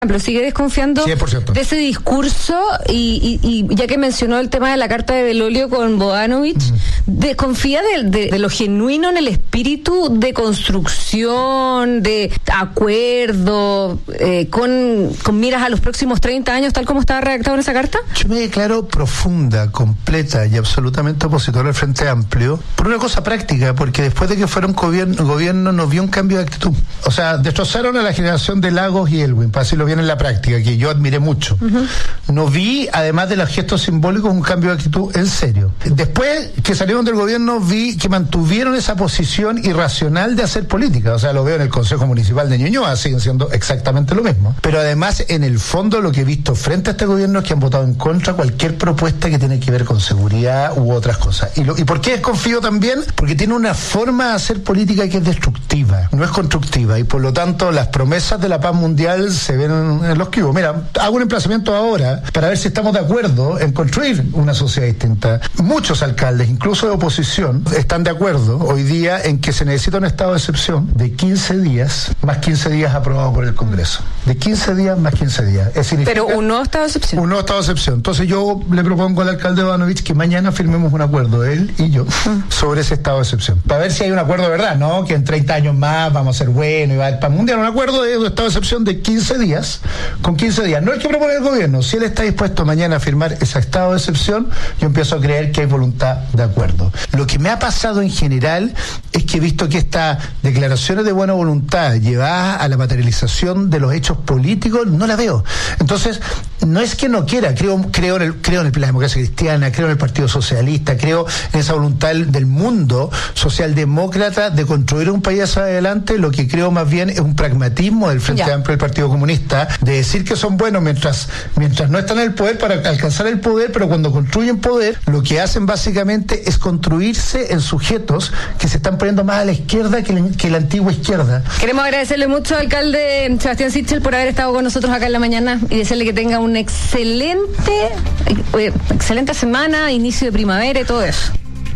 sigue desconfiando 100%. de ese discurso y ya que mencionó el tema de la carta de Belolio con Bodanovich, desconfía de lo genuino en el espíritu de construcción, de acuerdo, con miras a los próximos 30 años, tal como estaba redactado en esa carta. Yo me declaro profunda, completa y absolutamente opositor al Frente Amplio por una cosa práctica, porque después de que fueron gobierno no vi un cambio de actitud. O sea, destrozaron a la generación de Lagos y Elwin, para decirlo bien en la práctica, que yo admiré mucho. No vi, además de los gestos simbólicos, un cambio de actitud en serio. Después que salieron del gobierno, vi que mantuvieron esa posición irracional de hacer política. O sea, lo veo en el Consejo Municipal de Ñuñoa, siguen siendo exactamente lo mismo. Pero además, en el fondo, lo que he visto frente a este gobierno es que han votado en contra cualquier propuesta que tiene que ver con seguridad u otras cosas. ¿Y por qué desconfío también? Porque tiene una forma de hacer política que es destructiva, no es constructiva, y por lo tanto las promesas de la paz mundial se ven en los que hubo. Mira, hago un emplazamiento ahora para ver si estamos de acuerdo en construir una sociedad distinta. Muchos alcaldes, incluso de oposición, están de acuerdo hoy día en que se necesita un estado de excepción de 15 días, más 15 días aprobado por el Congreso. De 15 días más 15 días. Pero un nuevo estado de excepción. Un nuevo estado de excepción. Entonces yo le propongo al alcalde Bodanovich que mañana firmemos un acuerdo, él y yo, sobre ese estado de excepción. Para ver si hay un acuerdo de verdad, ¿no? Que en 30 años más vamos a ser buenos y va a haber paz mundial. Un acuerdo de estado de excepción de 15 días, con 15 días. No el que propone el gobierno. Si él está dispuesto mañana a firmar ese estado de excepción, yo empiezo a creer que hay voluntad de acuerdo. Lo que me ha pasado en general es que he visto que estas declaraciones de buena voluntad llevadas a la materialización de los hechos políticos, no la veo. Entonces, no es que no quiera, creo en la democracia cristiana, creo en el Partido Socialista, creo en esa voluntad del mundo socialdemócrata de construir un país hacia adelante. Lo que creo más bien es un pragmatismo del Frente Amplio del Partido Comunista, de decir que son buenos mientras no están en el poder para alcanzar el poder, pero cuando construyen poder, lo que hacen básicamente es construirse en sujetos que se están poniendo más a la izquierda que la antigua izquierda. Queremos agradecerle mucho al alcalde Sebastián Sichel por haber estado con nosotros acá en la mañana y desearle que tenga una excelente semana, inicio de primavera y todo eso.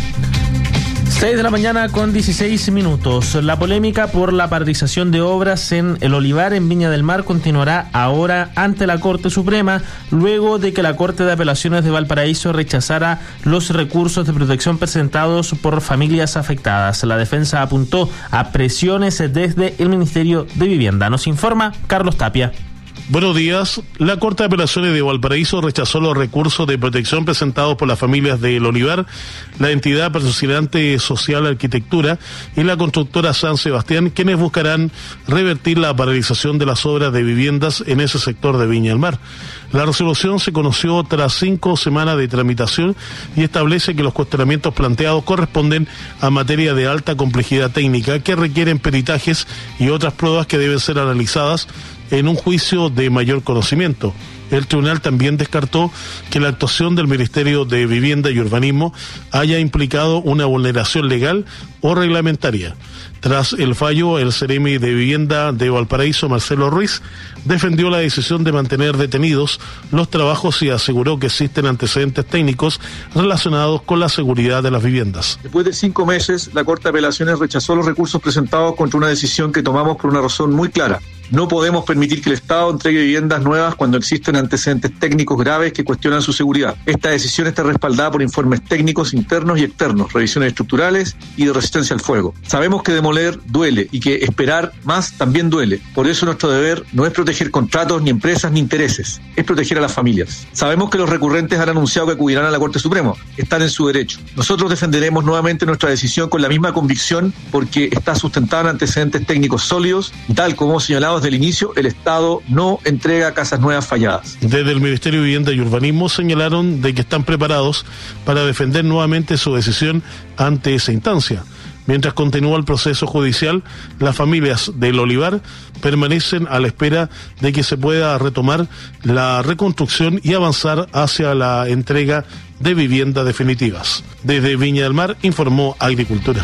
6 de la mañana con 16 minutos. La polémica por la paralización de obras en El Olivar, en Viña del Mar, continuará ahora ante la Corte Suprema, luego de que la Corte de Apelaciones de Valparaíso rechazara los recursos de protección presentados por familias afectadas. La defensa apuntó a presiones desde el Ministerio de Vivienda. Nos informa Carlos Tapia. Buenos días. La Corte de Apelaciones de Valparaíso rechazó los recursos de protección presentados por las familias de El Olivar, la entidad patrocinante social Arquitectura y la constructora San Sebastián, quienes buscarán revertir la paralización de las obras de viviendas en ese sector de Viña del Mar. La resolución se conoció tras 5 semanas de tramitación y establece que los cuestionamientos planteados corresponden a materia de alta complejidad técnica que requieren peritajes y otras pruebas que deben ser analizadas en un juicio de mayor conocimiento. El tribunal también descartó que la actuación del Ministerio de Vivienda y Urbanismo haya implicado una vulneración legal o reglamentaria. Tras el fallo, el Seremi de Vivienda de Valparaíso, Marcelo Ruiz, defendió la decisión de mantener detenidos los trabajos y aseguró que existen antecedentes técnicos relacionados con la seguridad de las viviendas. Después de 5 meses, la Corte de Apelaciones rechazó los recursos presentados contra una decisión que tomamos por una razón muy clara. No podemos permitir que el Estado entregue viviendas nuevas cuando existen antecedentes técnicos graves que cuestionan su seguridad. Esta decisión está respaldada por informes técnicos internos y externos, revisiones estructurales y de resistencia al fuego. Sabemos que demoler duele y que esperar más también duele. Por eso nuestro deber no es proteger contratos, ni empresas, ni intereses. Es proteger a las familias. Sabemos que los recurrentes han anunciado que acudirán a la Corte Suprema. Están en su derecho. Nosotros defenderemos nuevamente nuestra decisión con la misma convicción porque está sustentada en antecedentes técnicos sólidos y tal como señalado desde el inicio, el Estado no entrega casas nuevas falladas. Desde el Ministerio de Vivienda y Urbanismo señalaron de que están preparados para defender nuevamente su decisión ante esa instancia. Mientras continúa el proceso judicial, las familias del Olivar permanecen a la espera de que se pueda retomar la reconstrucción y avanzar hacia la entrega de viviendas definitivas. Desde Viña del Mar informó Agricultura.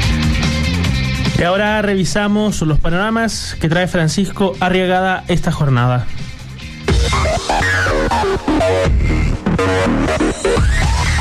Y ahora revisamos los panoramas que trae Francisco Arriagada esta jornada.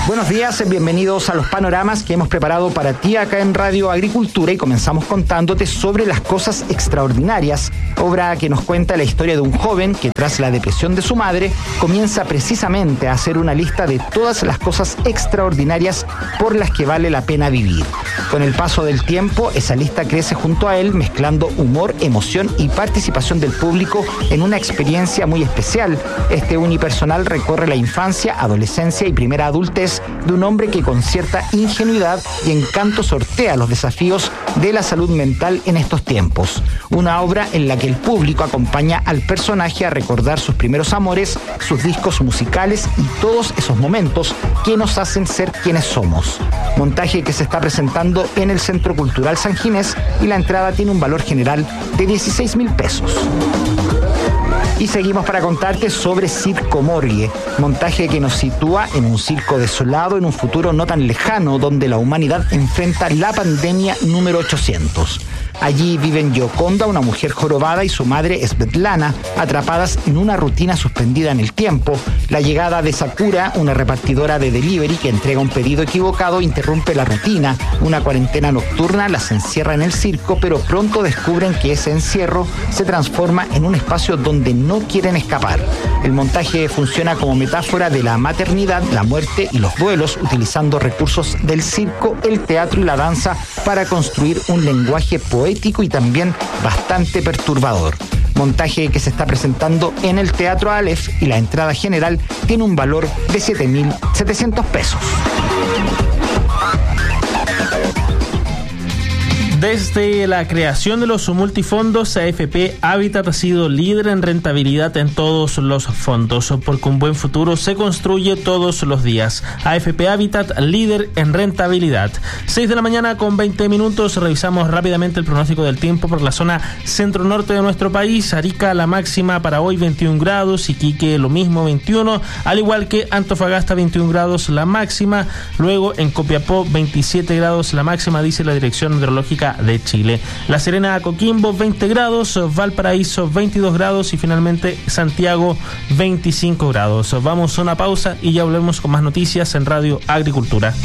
Buenos días, bienvenidos a los panoramas que hemos preparado para ti acá en Radio Agricultura y comenzamos contándote sobre Las Cosas Extraordinarias, obra que nos cuenta la historia de un joven que tras la depresión de su madre comienza precisamente a hacer una lista de todas las cosas extraordinarias por las que vale la pena vivir. Con el paso del tiempo, esa lista crece junto a él, mezclando humor, emoción y participación del público en una experiencia muy especial. Este unipersonal recorre la infancia, adolescencia y primera adultez de un hombre que con cierta ingenuidad y encanto sortea los desafíos de la salud mental en estos tiempos. Una obra en la que el público acompaña al personaje a recordar sus primeros amores, sus discos musicales y todos esos momentos que nos hacen ser quienes somos. Montaje que se está presentando en el Centro Cultural San Ginés y la entrada tiene un valor general de 16.000 pesos. Y seguimos para contarte sobre Circo Morgue, montaje que nos sitúa en un circo desolado en un futuro no tan lejano donde la humanidad enfrenta la pandemia número 800. Allí viven Gioconda, una mujer jorobada, y su madre Svetlana, atrapadas en una rutina suspendida en el tiempo. La llegada de Sakura, una repartidora de delivery que entrega un pedido equivocado, interrumpe la rutina. Una cuarentena nocturna las encierra en el circo, pero pronto descubren que ese encierro se transforma en un espacio donde no quieren escapar. El montaje funciona como metáfora de la maternidad, la muerte y los duelos, utilizando recursos del circo, el teatro y la danza para construir un lenguaje poético y también bastante perturbador. Montaje que se está presentando en el Teatro Aleph y la entrada general tiene un valor de 7.700 pesos. Desde la creación de los multifondos, AFP Habitat ha sido líder en rentabilidad en todos los fondos, porque un buen futuro se construye todos los días. AFP Habitat, líder en rentabilidad. 6 de la mañana con 20 minutos, revisamos rápidamente el pronóstico del tiempo por la zona centro-norte de nuestro país. Arica, la máxima para hoy 21 grados, Iquique lo mismo 21, al igual que Antofagasta 21 grados la máxima, luego en Copiapó 27 grados la máxima, dice la Dirección Meteorológica de Chile. La Serena, Coquimbo 20 grados, Valparaíso 22 grados y finalmente Santiago 25 grados. Vamos a una pausa y ya volvemos con más noticias en Radio Agricultura.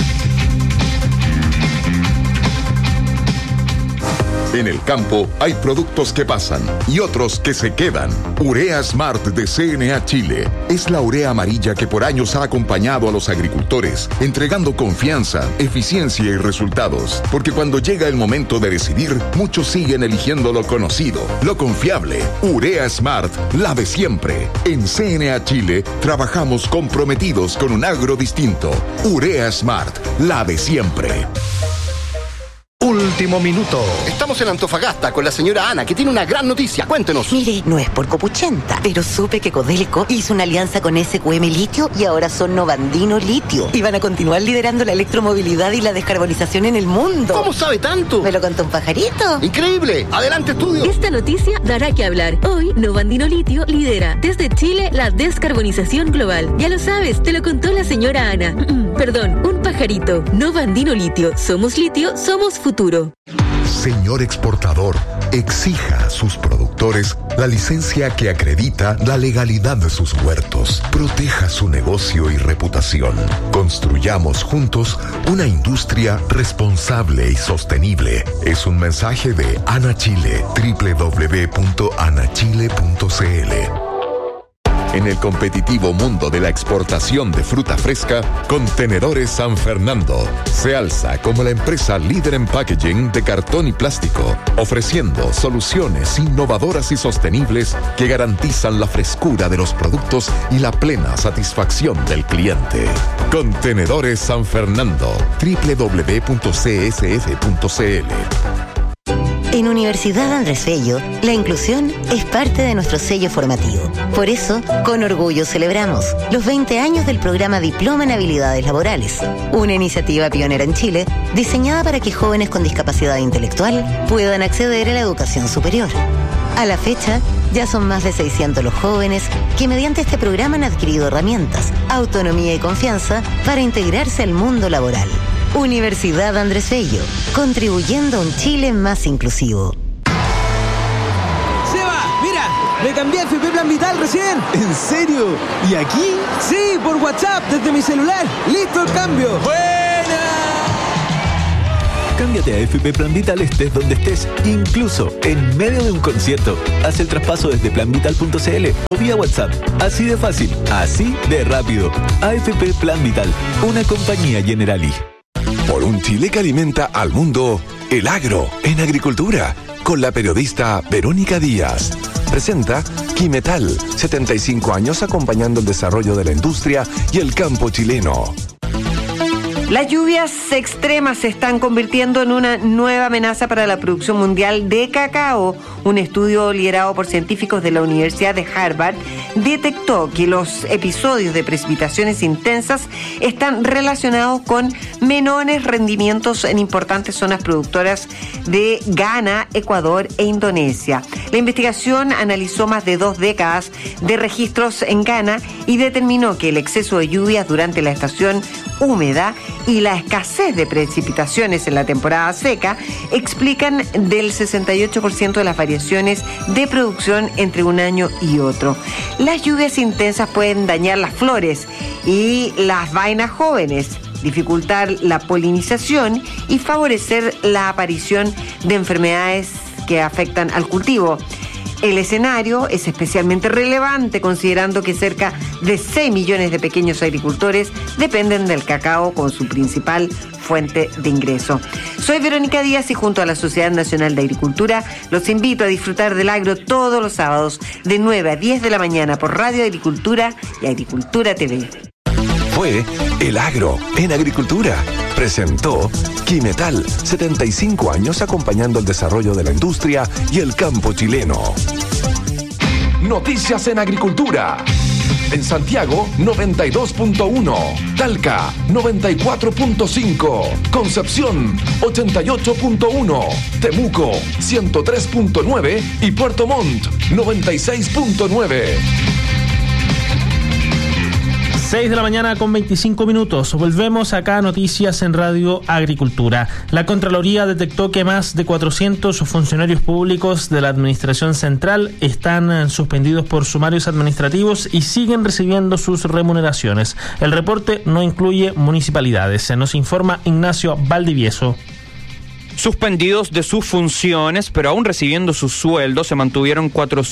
En el campo hay productos que pasan y otros que se quedan. Urea Smart de CNA Chile es la urea amarilla que por años ha acompañado a los agricultores, entregando confianza, eficiencia y resultados. Porque cuando llega el momento de decidir, muchos siguen eligiendo lo conocido, lo confiable. Urea Smart, la de siempre. En CNA Chile trabajamos comprometidos con un agro distinto. Urea Smart, la de siempre. Último minuto. Estamos en Antofagasta con la señora Ana, que tiene una gran noticia. Cuéntenos. Mire, no es por copuchenta, pero supe que Codelco hizo una alianza con SQM Litio y ahora son Novandino Litio. Y van a continuar liderando la electromovilidad y la descarbonización en el mundo. ¿Cómo sabe tanto? ¿Me lo contó un pajarito? ¡Increíble! ¡Adelante, estudio! Esta noticia dará que hablar. Hoy, Novandino Litio lidera desde Chile la descarbonización global. Ya lo sabes, te lo contó la señora Ana. Perdón, un pajarito. Novandino Litio. Somos litio, somos futuro. Señor exportador, exija a sus productores la licencia que acredita la legalidad de sus huertos. Proteja su negocio y reputación. Construyamos juntos una industria responsable y sostenible. Es un mensaje de Ana Chile, www.anachile.cl. En el competitivo mundo de la exportación de fruta fresca, Contenedores San Fernando se alza como la empresa líder en packaging de cartón y plástico, ofreciendo soluciones innovadoras y sostenibles que garantizan la frescura de los productos y la plena satisfacción del cliente. Contenedores San Fernando, www.csf.cl. En Universidad Andrés Bello, la inclusión es parte de nuestro sello formativo. Por eso, con orgullo celebramos los 20 años del programa Diploma en Habilidades Laborales, una iniciativa pionera en Chile diseñada para que jóvenes con discapacidad intelectual puedan acceder a la educación superior. A la fecha, ya son más de 600 los jóvenes que mediante este programa han adquirido herramientas, autonomía y confianza para integrarse al mundo laboral. Universidad Andrés Bello, contribuyendo a un Chile más inclusivo. ¡Seba, mira! Me cambié a FP Plan Vital recién. ¿En serio? ¿Y aquí? Sí, por WhatsApp, desde mi celular. ¡Listo el cambio! ¡Buena! Cámbiate a FP Plan Vital estés donde estés, incluso en medio de un concierto. Haz el traspaso desde planvital.cl o vía WhatsApp. Así de fácil, así de rápido. AFP Plan Vital, una compañía Generali. Por un Chile que alimenta al mundo, el agro en agricultura, con la periodista Verónica Díaz. Presenta Quimetal, 75 años acompañando el desarrollo de la industria y el campo chileno. Las lluvias extremas se están convirtiendo en una nueva amenaza para la producción mundial de cacao. Un estudio liderado por científicos de la Universidad de Harvard detectó que los episodios de precipitaciones intensas están relacionados con menores rendimientos en importantes zonas productoras de Ghana, Ecuador e Indonesia. La investigación analizó más de 2 décadas de registros en Ghana y determinó que el exceso de lluvias durante la estación húmeda y la escasez de precipitaciones en la temporada seca explican del 68% de las variaciones de producción entre un año y otro. Las lluvias intensas pueden dañar las flores y las vainas jóvenes, dificultar la polinización y favorecer la aparición de enfermedades que afectan al cultivo. El escenario es especialmente relevante considerando que cerca de 6 millones de pequeños agricultores dependen del cacao como su principal fuente de ingreso. Soy Verónica Díaz y junto a la Sociedad Nacional de Agricultura los invito a disfrutar del agro todos los sábados de 9 a 10 de la mañana por Radio Agricultura y Agricultura TV. Fue El Agro en Agricultura. Presentó Quimetal, 75 años acompañando el desarrollo de la industria y el campo chileno. Noticias en Agricultura. En Santiago, 92.1. Talca, 94.5. Concepción, 88.1. Temuco, 103.9. Y Puerto Montt, 96.9. 6 de la mañana con 25 minutos. Volvemos acá a Noticias en Radio Agricultura. La Contraloría detectó que más de 400 funcionarios públicos de la Administración Central están suspendidos por sumarios administrativos y siguen recibiendo sus remuneraciones. El reporte no incluye municipalidades. Nos informa Ignacio Valdivieso. Suspendidos de sus funciones, pero aún recibiendo sus sueldos, se mantuvieron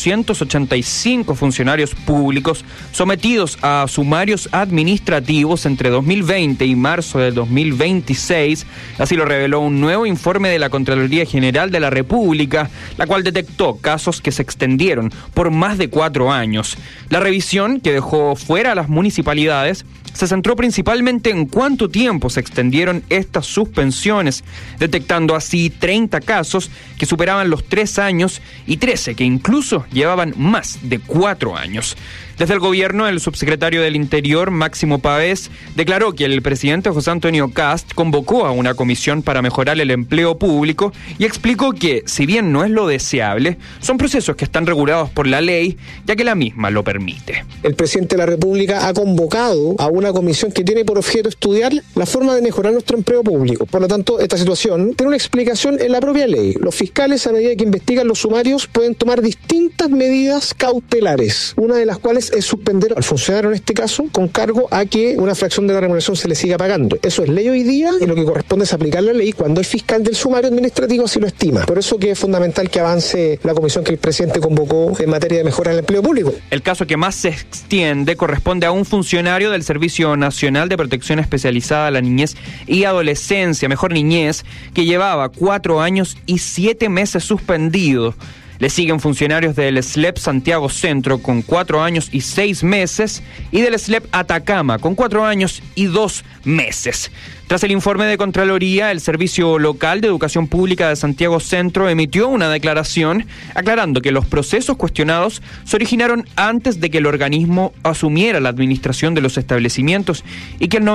485 funcionarios públicos sometidos a sumarios administrativos entre 2020 y marzo del 2026. Así lo reveló un nuevo informe de la Contraloría General de la República, la cual detectó casos que se extendieron por más de 4 años. La revisión, que dejó fuera a las municipalidades, se centró principalmente en cuánto tiempo se extendieron estas suspensiones, detectando así 30 casos que superaban los 3 años y 13 que incluso llevaban más de 4 años. Desde el gobierno, el subsecretario del Interior, Máximo Pavés, declaró que el presidente José Antonio Kast convocó a una comisión para mejorar el empleo público y explicó que, si bien no es lo deseable, son procesos que están regulados por la ley, ya que la misma lo permite. El presidente de la República ha convocado a una comisión que tiene por objeto estudiar la forma de mejorar nuestro empleo público. Por lo tanto, esta situación tiene una explicación en la propia ley. Los fiscales, a medida que investigan los sumarios, pueden tomar distintas medidas cautelares, una de las cuales es suspender al funcionario, en este caso, con cargo a que una fracción de la remuneración se le siga pagando. Eso es ley hoy día y lo que corresponde es aplicar la ley cuando el fiscal del sumario administrativo así lo estima. Por eso que es fundamental que avance la comisión que el presidente convocó en materia de mejora del empleo público. El caso que más se extiende corresponde a un funcionario del Servicio Nacional de Protección Especializada a la Niñez y Adolescencia, mejor niñez, que llevaba 4 años y 7 meses suspendido. Le siguen funcionarios del SLEP Santiago Centro con 4 años y 6 meses y del SLEP Atacama con 4 años y 2 meses. Tras el informe de Contraloría, el Servicio Local de Educación Pública de Santiago Centro emitió una declaración aclarando que los procesos cuestionados se originaron antes de que el organismo asumiera la administración de los establecimientos y que el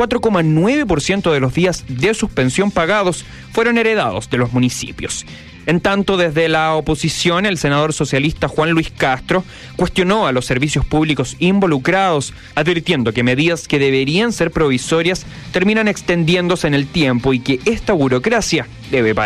94,9% de los días de suspensión pagados fueron heredados de los municipios. En tanto, desde la oposición, el senador socialista Juan Luis Castro cuestionó a los servicios públicos involucrados, advirtiendo que medidas que deberían ser provisorias terminan extendiéndose en el tiempo y que esta burocracia debe parar.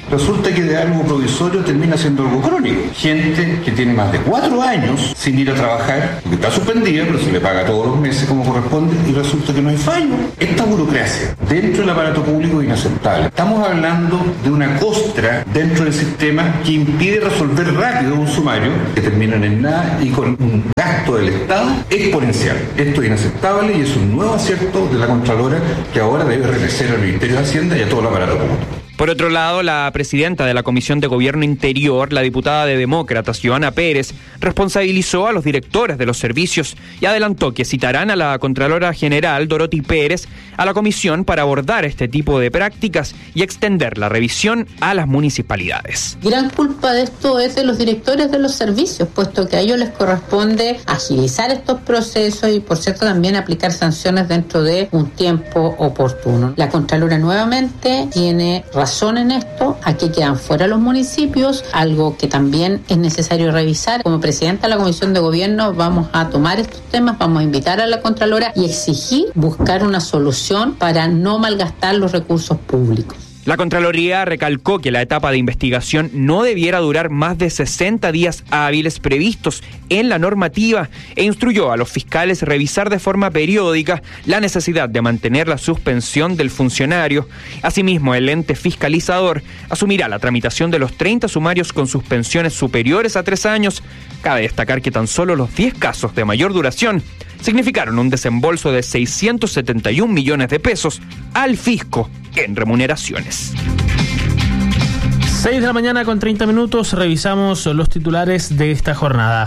Resulta que de algo provisorio termina siendo algo crónico. Gente que tiene más de 4 años sin ir a trabajar, porque está suspendida, pero se le paga todos los meses como corresponde, y resulta que no hay fallo. Esta burocracia dentro del aparato público es inaceptable. Estamos hablando de una costra dentro del sistema que impide resolver rápido un sumario que terminan en nada y con un gasto del Estado exponencial. Esto es inaceptable y es un nuevo acierto de la Contralora que ahora debe remecer al Ministerio de Hacienda y a todo el aparato público. Por otro lado, la presidenta de la Comisión de Gobierno Interior, la diputada de Demócratas, Joana Pérez, responsabilizó a los directores de los servicios y adelantó que citarán a la Contralora General, Dorothy Pérez, a la comisión para abordar este tipo de prácticas y extender la revisión a las municipalidades. Gran culpa de esto es de los directores de los servicios, puesto que a ellos les corresponde agilizar estos procesos y, por cierto, también aplicar sanciones dentro de un tiempo oportuno. La Contralora nuevamente tiene razón en esto, aquí quedan fuera los municipios, algo que también es necesario revisar. Como presidenta de la Comisión de Gobierno vamos a tomar estos temas, vamos a invitar a la Contralora y exigir buscar una solución para no malgastar los recursos públicos. La Contraloría recalcó que la etapa de investigación no debiera durar más de 60 días hábiles previstos en la normativa e instruyó a los fiscales revisar de forma periódica la necesidad de mantener la suspensión del funcionario. Asimismo, el ente fiscalizador asumirá la tramitación de los 30 sumarios con suspensiones superiores a 3 años. Cabe destacar que tan solo los 10 casos de mayor duración significaron un desembolso de 671 millones de pesos al fisco en remuneraciones. 6 de la mañana con 30 minutos, revisamos los titulares de esta jornada.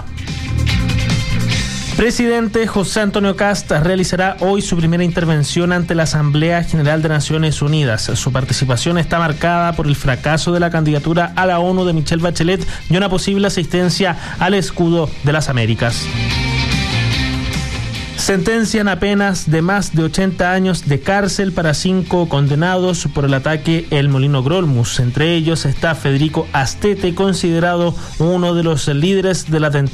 Presidente José Antonio Kast realizará hoy su primera intervención ante la Asamblea General de Naciones Unidas. Su participación está marcada por el fracaso de la candidatura a la ONU de Michelle Bachelet y una posible asistencia al escudo de las Américas. Sentencian a penas de más de 80 años de cárcel para 5 condenados por el ataque El Molino Grolmus. Entre ellos está Federico Astete, considerado uno de los líderes del atentado